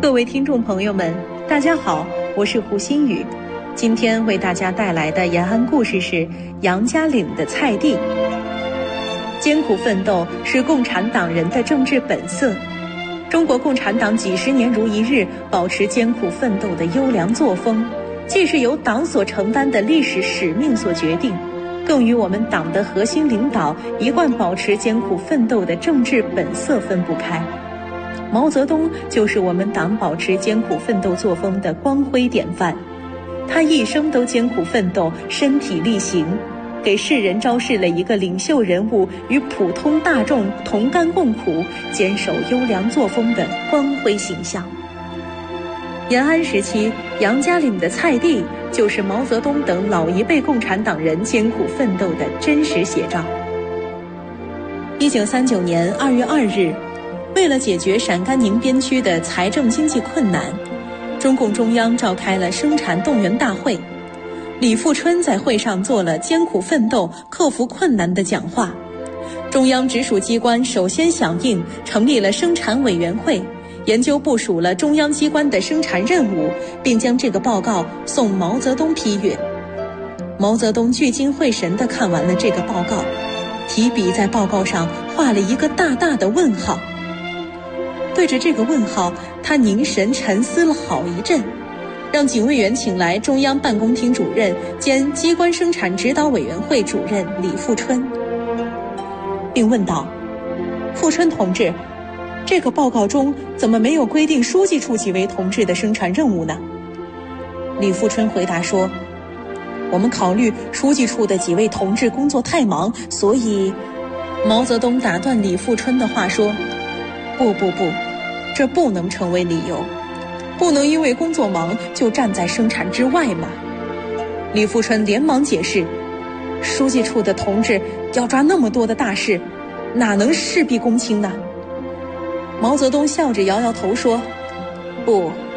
各位听众朋友们，大家好，我是胡心雨。今天为大家带来的延安故事是杨家岭的菜地。艰苦奋斗是共产党人的政治本色。中国共产党几十年如一日保持艰苦奋斗的优良作风，既是由党所承担的历史使命所决定，更与我们党的核心领导一贯保持艰苦奋斗的政治本色分不开。毛泽东就是我们党保持艰苦奋斗作风的光辉典范。他一生都艰苦奋斗，身体力行，给世人昭示了一个领袖人物与普通大众同甘共苦、坚守优良作风的光辉形象。延安时期，杨家岭的菜地就是毛泽东等老一辈共产党人艰苦奋斗的真实写照。1939年2月2日，为了解决陕甘宁边区的财政经济困难，中共中央召开了生产动员大会。李富春在会上做了艰苦奋斗、克服困难的讲话。中央直属机关首先响应，成立了生产委员会，研究部署了中央机关的生产任务，并将这个报告送毛泽东批阅。毛泽东聚精会神地看完了这个报告，提笔在报告上画了一个大大的问号。对着这个问号，他凝神沉思了好一阵，让警卫员请来中央办公厅主任兼机关生产指导委员会主任李富春，并问道：富春同志，这个报告中怎么没有规定书记处几位同志的生产任务呢？李富春回答说：我们考虑书记处的几位同志工作太忙，所以……毛泽东打断李富春的话说：不，这不能成为理由，不能因为工作忙就站在生产之外嘛。李富春连忙解释：书记处的同志要抓那么多的大事，哪能事必躬亲呢？毛泽东笑着摇摇头说：不，